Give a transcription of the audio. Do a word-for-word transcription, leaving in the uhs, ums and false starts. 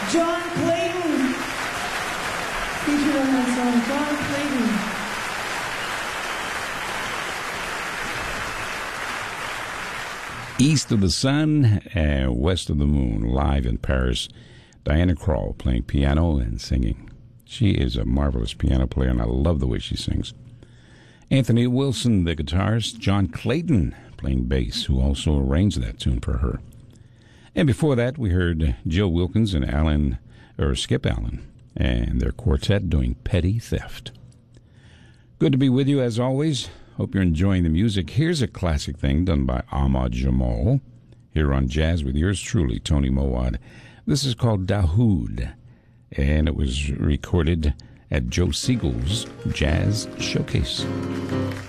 John Clayton. Featured on that song, John Clayton. East of the Sun and West of the Moon, live in Paris. Diana Krall playing piano and singing. She is a marvelous piano player, and I love the way she sings. Anthony Wilson, the guitarist. John Clayton playing bass, who also arranged that tune for her. And before that, we heard Jill Wilkins and Alan, or Skip Allen, and their quartet doing Petty Theft. Good to be with you as always. Hope you're enjoying the music. Here's a classic thing done by Ahmad Jamal here on Jazz with yours truly, Tony Mowat. This is called Dahoud, and it was recorded at Joe Siegel's Jazz Showcase.